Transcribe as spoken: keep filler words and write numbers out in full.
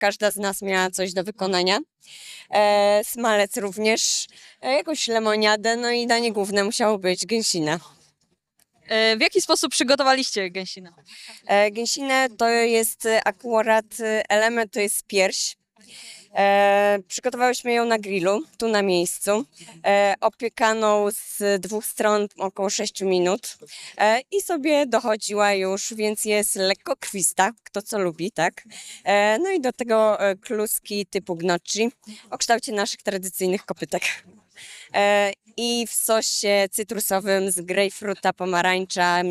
każda z nas miała coś do wykonania. E, smalec również, e, jakąś lemoniadę, no i danie główne musiało być gęsina. E, w jaki sposób przygotowaliście gęsinę? E, gęsinę to jest e, akurat e, element, to jest pierś. E, przygotowałyśmy ją na grillu, tu na miejscu, e, opiekaną z dwóch stron około sześć minut e, i sobie dochodziła już, więc jest lekko krwista, kto co lubi, tak? E, no i do tego e, kluski typu gnocchi o kształcie naszych tradycyjnych kopytek. E, I w sosie cytrusowym z grejpfruta, pomarańcza,